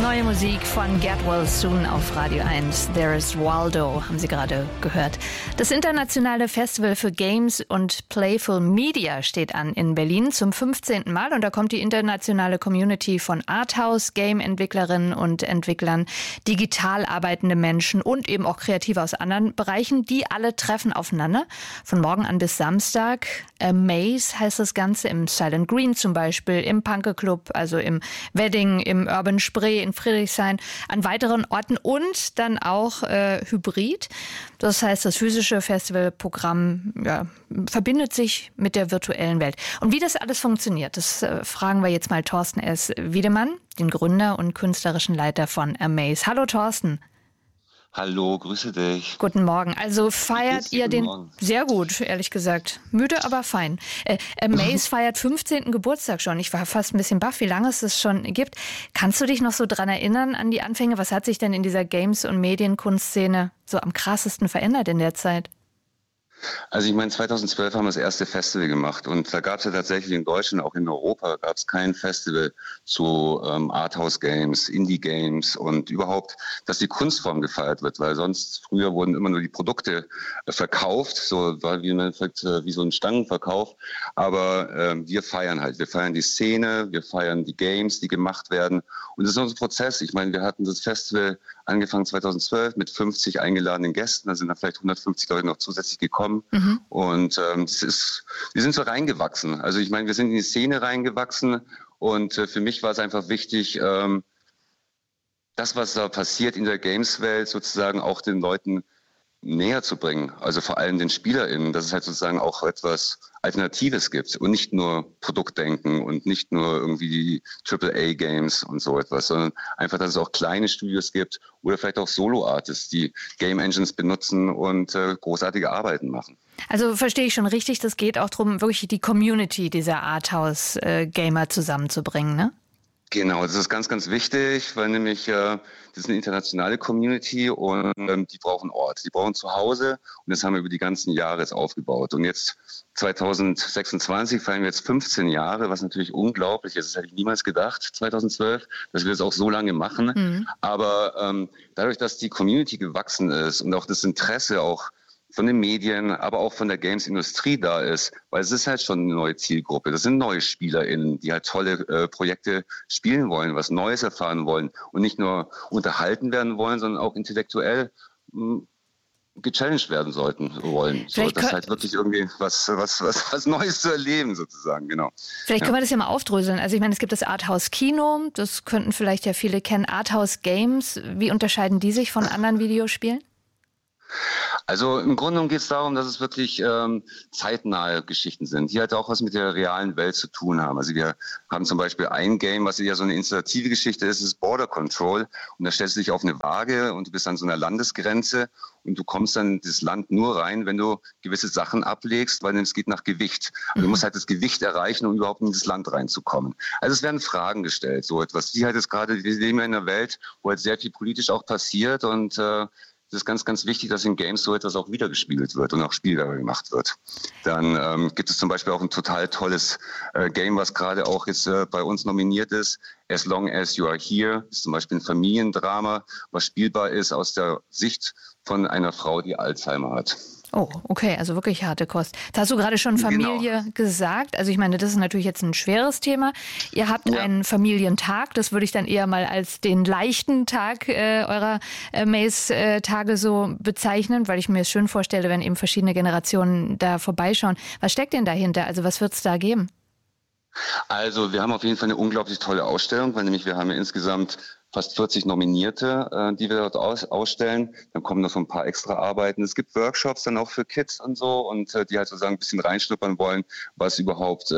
Neue Musik von Get Well Soon auf Radio 1. There is Waldo, haben Sie gerade gehört. Das internationale Festival für Games und Playful Media steht an in Berlin zum 15. Mal. Und da kommt die internationale Community von Arthouse, Game-Entwicklerinnen und Entwicklern, digital arbeitende Menschen und eben auch Kreative aus anderen Bereichen. Die alle treffen aufeinander. Von morgen an bis Samstag. Amaze heißt das Ganze im Silent Green zum Beispiel, im Punke Club, also im Wedding, im Urban Spree, in Friedrichshain, an weiteren Orten und dann auch hybrid. Das heißt, das physische Festivalprogramm verbindet sich mit der virtuellen Welt. Und wie das alles funktioniert, das fragen wir jetzt mal Thorsten S. Wiedemann, den Gründer und künstlerischen Leiter von Amaze. Hallo Thorsten. Hallo, grüße dich. Guten Morgen. Also feiert ihr den... Morgen? Sehr gut, ehrlich gesagt. Müde, aber fein. Amaze feiert 15. Geburtstag schon. Ich war fast ein bisschen baff, wie lange es das schon gibt. Kannst du dich noch so dran erinnern an die Anfänge? Was hat sich denn in dieser Games- und Medienkunstszene so am krassesten verändert in der Zeit? Also ich meine, 2012 haben wir das erste Festival gemacht und da gab es ja tatsächlich in Deutschland, auch in Europa, gab es kein Festival zu Arthouse-Games, Indie-Games und überhaupt, dass die Kunstform gefeiert wird, weil sonst früher wurden immer nur die Produkte verkauft, so war wie so ein Stangenverkauf, aber wir feiern halt, wir feiern die Szene, wir feiern die Games, die gemacht werden und das ist unser Prozess. Ich meine, wir hatten das Festival angefangen 2012 mit 50 eingeladenen Gästen, da sind dann vielleicht 150 Leute noch zusätzlich gekommen. Und wir sind so reingewachsen. Also ich meine, wir sind in die Szene reingewachsen und für mich war es einfach wichtig, das, was da passiert in der Games-Welt, sozusagen auch den Leuten näher zu bringen. Also vor allem den SpielerInnen, dass es halt sozusagen auch etwas Alternatives gibt und nicht nur Produktdenken und nicht nur irgendwie die AAA-Games und so etwas, sondern einfach, dass es auch kleine Studios gibt oder vielleicht auch Solo-Artists, die Game Engines benutzen und großartige Arbeiten machen. Also verstehe ich schon richtig, das geht auch darum, wirklich die Community dieser Arthouse-Gamer zusammenzubringen, ne? Genau, das ist ganz, ganz wichtig, weil nämlich das ist eine internationale Community und die brauchen Ort, die brauchen Zuhause und das haben wir über die ganzen Jahre jetzt aufgebaut. Und jetzt 2026 feiern wir jetzt 15 Jahre, was natürlich unglaublich ist. Das hätte ich niemals gedacht, 2012, dass wir das auch so lange machen. Aber dadurch, dass die Community gewachsen ist und auch das Interesse auch von den Medien, aber auch von der Games-Industrie da ist, weil es ist halt schon eine neue Zielgruppe. Das sind neue SpielerInnen, die halt tolle Projekte spielen wollen, was Neues erfahren wollen und nicht nur unterhalten werden wollen, sondern auch intellektuell gechallenged werden wollen. So, das ist halt wirklich irgendwie was Neues zu erleben sozusagen, genau. Vielleicht können wir das ja mal aufdröseln. Also ich meine, es gibt das Arthouse Kino, das könnten vielleicht ja viele kennen. Arthouse Games, wie unterscheiden die sich von anderen Videospielen? Also im Grunde genommen geht es darum, dass es wirklich zeitnahe Geschichten sind, die halt auch was mit der realen Welt zu tun haben. Also wir haben zum Beispiel ein Game, was ja so eine installative Geschichte ist, ist Border Control. Und da stellst du dich auf eine Waage und du bist an so einer Landesgrenze und du kommst dann in das Land nur rein, wenn du gewisse Sachen ablegst, weil es geht nach Gewicht. Also du musst halt das Gewicht erreichen, um überhaupt in das Land reinzukommen. Also es werden Fragen gestellt, so etwas. Die halt jetzt gerade, wir leben ja in einer Welt, wo halt sehr viel politisch auch passiert und das ist ganz, ganz wichtig, dass in Games so etwas auch wiedergespiegelt wird und auch spielbar gemacht wird. Dann gibt es zum Beispiel auch ein total tolles Game, was gerade auch jetzt bei uns nominiert ist. As Long As You Are Here. Das ist zum Beispiel ein Familiendrama, was spielbar ist aus der Sicht von einer Frau, die Alzheimer hat. Oh, okay, also wirklich harte Kost. Da hast du gerade schon Familie gesagt. Also ich meine, das ist natürlich jetzt ein schweres Thema. Ihr habt einen Familientag, das würde ich dann eher mal als den leichten Tag eurer Amaze-Tage so bezeichnen, weil ich mir es schön vorstelle, wenn eben verschiedene Generationen da vorbeischauen. Was steckt denn dahinter? Also was wird es da geben? Also wir haben auf jeden Fall eine unglaublich tolle Ausstellung, weil nämlich wir haben ja insgesamt fast 40 Nominierte, die wir dort ausstellen. Dann kommen noch so ein paar extra Arbeiten. Es gibt Workshops dann auch für Kids und so und die halt sozusagen ein bisschen reinschnuppern wollen, was überhaupt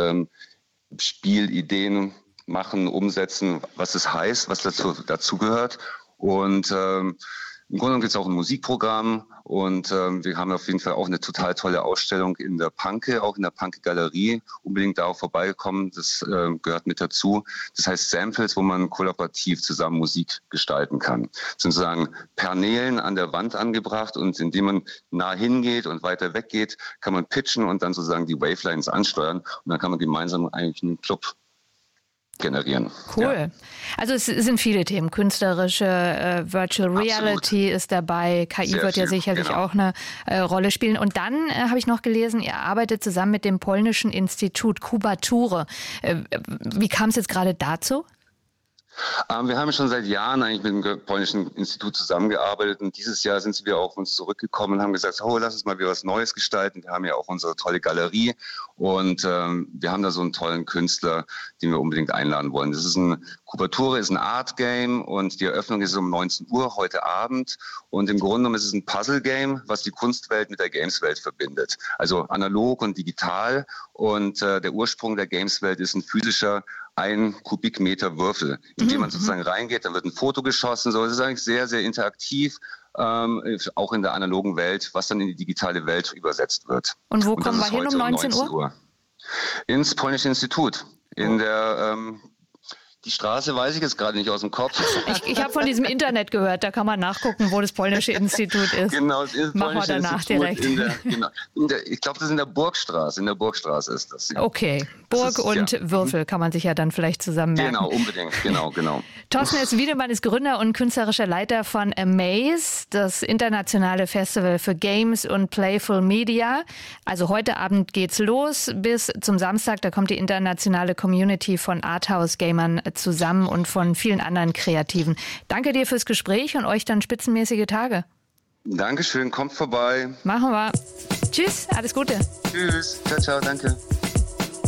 Spielideen machen, umsetzen, was es heißt, was dazu gehört. Und im Grunde gibt es auch ein Musikprogramm und wir haben auf jeden Fall auch eine total tolle Ausstellung in der Punke, auch in der Punke-Galerie. Unbedingt da auch vorbeikommen, das gehört mit dazu. Das heißt Samples, wo man kollaborativ zusammen Musik gestalten kann. Sozusagen Paneelen an der Wand angebracht und indem man nah hingeht und weiter weggeht, kann man pitchen und dann sozusagen die Wavelines ansteuern und dann kann man gemeinsam eigentlich einen Club generieren. Cool. Ja. Also es sind viele Themen. Künstlerische Virtual Reality ist dabei. KI wird ja sicherlich auch eine Rolle spielen. Und dann habe ich noch gelesen, ihr arbeitet zusammen mit dem polnischen Institut Kubature. Wie kam es jetzt gerade dazu? Wir haben schon seit Jahren eigentlich mit dem polnischen Institut zusammengearbeitet und dieses Jahr sind wir auf uns zurückgekommen und haben gesagt, lass uns mal wieder was Neues gestalten. Wir haben ja auch unsere tolle Galerie und wir haben da so einen tollen Künstler, den wir unbedingt einladen wollen. Kubature ist ein Art Game und die Eröffnung ist um 19 Uhr heute Abend und im Grunde genommen ist es ein Puzzle Game, was die Kunstwelt mit der Gameswelt verbindet. Also analog und digital und der Ursprung der Gameswelt ist ein physischer 1 Kubikmeter Würfel, in den man sozusagen reingeht, da wird ein Foto geschossen. So, das ist eigentlich sehr, sehr interaktiv, auch in der analogen Welt, was dann in die digitale Welt übersetzt wird. Und wo kommen wir hin um 19 Uhr? Ins Polnische Institut. Die Straße weiß ich jetzt gerade nicht aus dem Kopf. Ich habe von diesem Internet gehört, da kann man nachgucken, wo das Polnische Institut ist. Genau, das ist Machen wir danach direkt. Ich glaube, das ist in der Burgstraße. In der Burgstraße ist das. Ja. Okay, Burg und Würfel kann man sich ja dann vielleicht zusammen merken. Genau, unbedingt, genau. Thorsten S. Wiedemann ist Gründer und künstlerischer Leiter von Amaze, das internationale Festival für Games und Playful Media. Also heute Abend geht's los bis zum Samstag, da kommt die internationale Community von Arthouse-Gamern zusammen und von vielen anderen Kreativen. Danke dir fürs Gespräch und euch dann spitzenmäßige Tage. Dankeschön, kommt vorbei. Machen wir. Tschüss, alles Gute. Tschüss, ciao, danke.